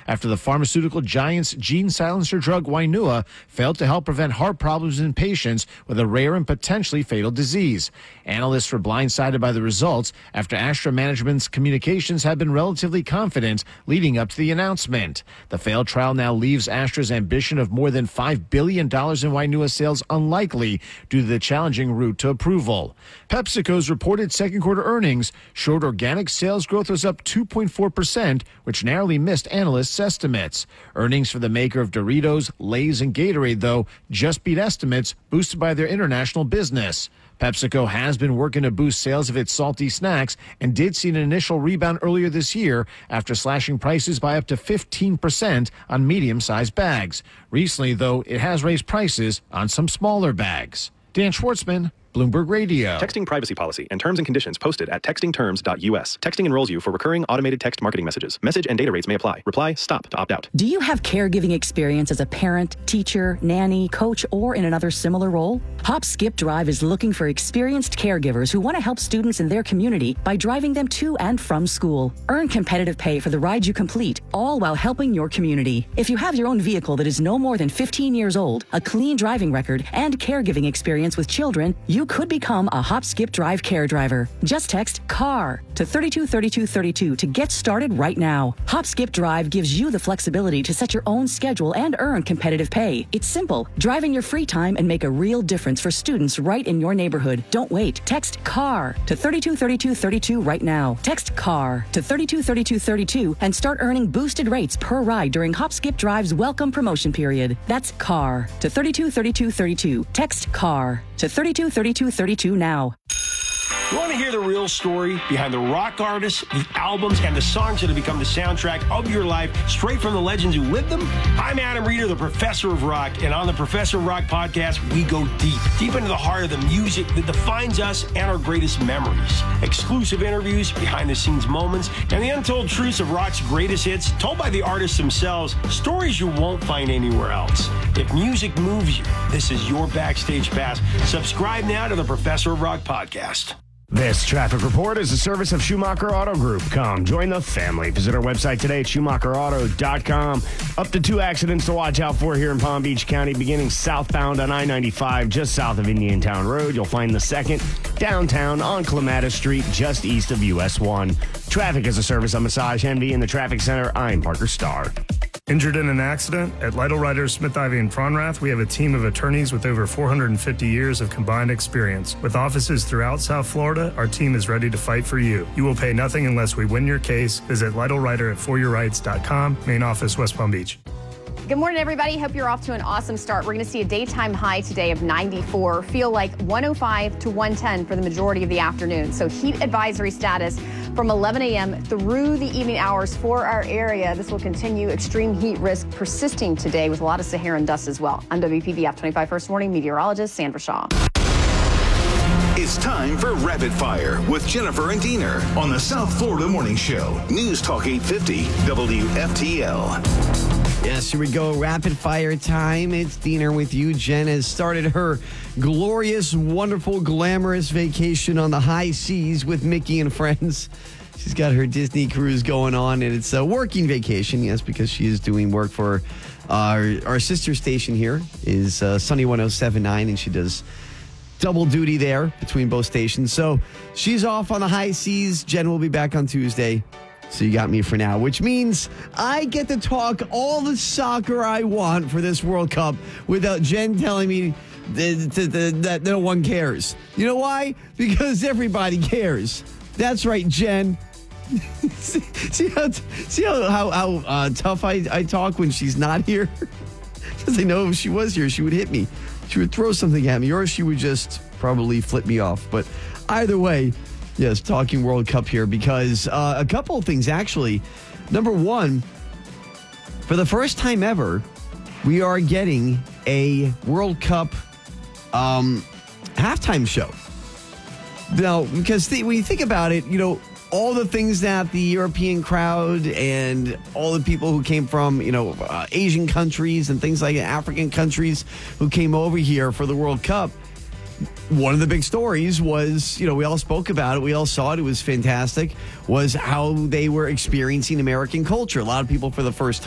after the pharmaceutical giant's gene silencer drug Wainua failed to help prevent heart problems in patients with a rare and potentially fatal disease. Analysts were blindsided by the results after Astra management's communications had been relatively confident leading up to the announcement. The failed trial now leaves Astra's ambition of more than $5 billion in Wainua sales unlikely due to the challenging route to approval. PepsiCo's reported second quarter earnings showed organic sales growth was up 2.4%, which narrowly missed analysts' estimates. Earnings for the maker of Doritos, Lay's, and Gatorade, though, just beat estimates, boosted by their international business. PepsiCo has been working to boost sales of its salty snacks and did see an initial rebound earlier this year after slashing prices by up to 15% on medium-sized bags. Recently, though, it has raised prices on some smaller bags. Dan Schwartzman, Bloomberg Radio. Texting privacy policy and terms and conditions posted at textingterms.us. Texting enrolls you for recurring automated text marketing messages. Message and data rates may apply. Reply STOP to opt out. Do you have caregiving experience as a parent, teacher, nanny, coach, or in another similar role? Hop Skip Drive is looking for experienced caregivers who want to help students in their community by driving them to and from school. Earn competitive pay for the ride you complete, all while helping your community. If you have your own vehicle that is no more than 15 years old, a clean driving record, and caregiving experience with children, you could become a Hop Skip Drive care driver. Just text CAR to 323232 to get started right now. Hop Skip Drive gives you the flexibility to set your own schedule and earn competitive pay. It's simple. Drive in your free time and make a real difference for students right in your neighborhood. Don't wait. Text CAR to 323232 right now. Text CAR to 323232 and start earning boosted rates per ride during Hop Skip Drive's welcome promotion period. That's CAR to 323232. Text CAR to 323232 now. You want to hear the real story behind the rock artists, the albums, and the songs that have become the soundtrack of your life, straight from the legends who lived them? I'm Adam Reeder, the Professor of Rock, and on the Professor of Rock podcast, we go deep into the heart of the music that defines us and our greatest memories. Exclusive interviews, behind-the-scenes moments, and the untold truths of rock's greatest hits, told by the artists themselves, stories you won't find anywhere else. If music moves you, this is your backstage pass. Subscribe now to the Professor of Rock podcast. This traffic report is a service of Schumacher Auto Group. Come, join the family. Visit our website today at SchumacherAuto.com. Up to 2 accidents to watch out for here in Palm Beach County, beginning southbound on I-95, just south of Indiantown Road. You'll find the second downtown on Clematis Street, just east of US 1. Traffic is a service of Massage Envy in the Traffic Center. I'm Parker Starr. Injured in an accident? At Lytle Writers, Smith, Ivy, and Fronrath, we have a team of attorneys with over 450 years of combined experience. With offices throughout South Florida, our team is ready to fight for you. You will pay nothing unless we win your case. Visit Lytle Writer at foryourrights.com, main office, West Palm Beach. Good morning, everybody. Hope you're off to an awesome start. We're going to see a daytime high today of 94, feel like 105 to 110 for the majority of the afternoon. So heat advisory status from 11 a.m. through the evening hours for our area. This will continue. Extreme heat risk persisting today with a lot of Saharan dust as well. I'm WPBF 25 First Warning meteorologist Sandra Shaw. It's time for Rapid Fire with Jennifer and Diener on the South Florida Morning Show. News Talk 850 WFTL. Yes, here we go. Rapid fire time. It's Diener with you. Jen has started her glorious, wonderful, glamorous vacation on the high seas with Mickey and friends. She's got her Disney cruise going on, and it's a working vacation, yes, because she is doing work for our sister station here is Sunny 107.9, and she does double duty there between both stations. So she's off on the high seas. Jen will be back on Tuesday. So you got me for now, which means I get to talk all the soccer I want for this World Cup without Jen telling me that no one cares. You know why? Because everybody cares. That's right, Jen. see how tough I talk when she's not here? Because I know if she was here, she would hit me. She would throw something at me, or she would just probably flip me off. But either way, yes, talking World Cup here because a couple of things, actually. Number one, for the first time ever, we are getting a World Cup halftime show. Now, because when you think about it, you know, all the things that the European crowd and all the people who came from, Asian countries and things like African countries who came over here for the World Cup, one of the big stories was, we all spoke about it. We all saw it. It was fantastic. Was how they were experiencing American culture. A lot of people for the first